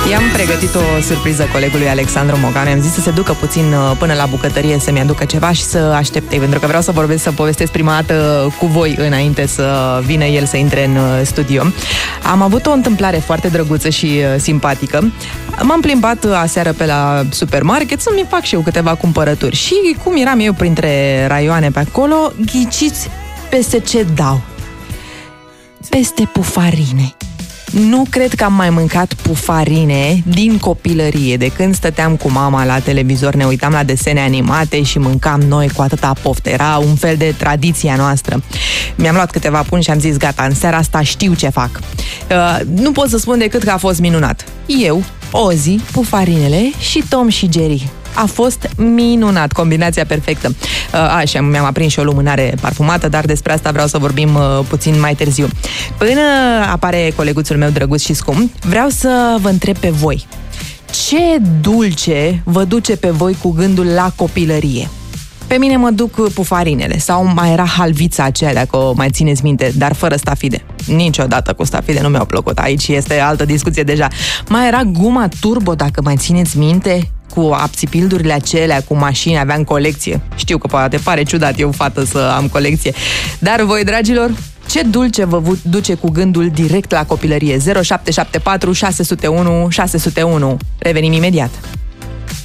I-am pregătit o surpriză colegului Alexandru Moganu. Am zis să se ducă puțin până la bucătărie să-mi aducă ceva și să aștepte, pentru că vreau să povestesc prima dată cu voi înainte să vină el să intre în studio. Am avut o întâmplare foarte drăguță și simpatică. M-am plimbat aseară pe la supermarket să-mi fac și eu câteva cumpărături. Și cum eram eu printre raioane pe acolo, ghiciți peste ce dau? Peste pufarine. Nu cred că am mai mâncat pufarine din copilărie. De când stăteam cu mama la televizor, ne uitam la desene animate și mâncam noi cu atâta poftă. Era un fel de tradiția noastră. Mi-am luat câteva puni și am zis, gata, în seara asta știu ce fac. Nu pot să spun decât că a fost minunat. Eu, Ozzy, pufarinele și Tom și Jerry. A fost minunat, combinația perfectă. Și mi-am aprins și o lumânare parfumată, dar despre asta vreau să vorbim puțin mai târziu. Până apare coleguțul meu drăguț și scump, vreau să vă întreb pe voi. Ce dulce vă duce pe voi cu gândul la copilărie? Pe mine mă duc pufarinele sau mai era halvița aceea, dacă o mai țineți minte, dar fără stafide. Niciodată cu stafide nu mi-au plăcut. Aici este altă discuție deja. Mai era guma turbo, dacă mai țineți minte, cu apsipildurile acelea, cu mașini, aveam colecție. Știu că poate pare ciudat eu, fată, să am colecție. Dar voi, dragilor, ce dulce vă duce cu gândul direct la copilărie? 0774 601 601. Revenim imediat.